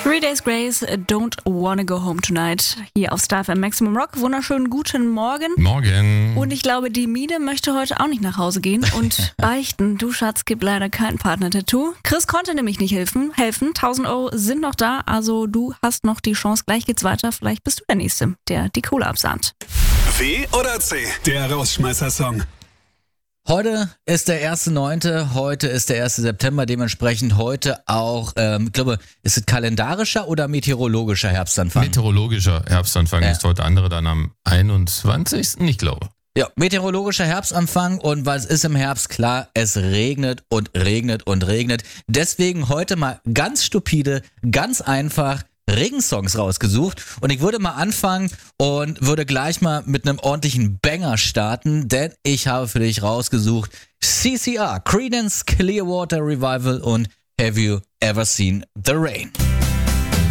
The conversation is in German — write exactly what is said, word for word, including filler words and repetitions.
Three Days Grace, Don't Wanna Go Home Tonight. Hier auf Star F M Maximum Rock. Wunderschönen guten Morgen. Morgen. Und ich glaube, die Mine möchte heute auch nicht nach Hause gehen und beichten. Du Schatz, gibt leider kein Partner-Tattoo. Chris konnte nämlich nicht helfen. helfen. tausend Euro sind noch da, also du hast noch die Chance. Gleich geht's weiter. Vielleicht bist du der Nächste, der die Kohle absahnt. W oder C, der Rausschmeißer-Song. Heute ist der erste neunte, heute ist der erste September, dementsprechend heute auch, ähm, ich glaube, ist es kalendarischer oder meteorologischer Herbstanfang? Meteorologischer Herbstanfang Ja. ist heute, andere dann am einundzwanzigsten Ich glaube. Ja, meteorologischer Herbstanfang, und was ist im Herbst? Klar, es regnet und regnet und regnet. Deswegen heute mal ganz stupide, ganz einfach Regensongs rausgesucht, und ich würde mal anfangen und würde gleich mal mit einem ordentlichen Banger starten, denn ich habe für dich rausgesucht C C R, Creedence Clearwater Revival und Have You Ever Seen the Rain?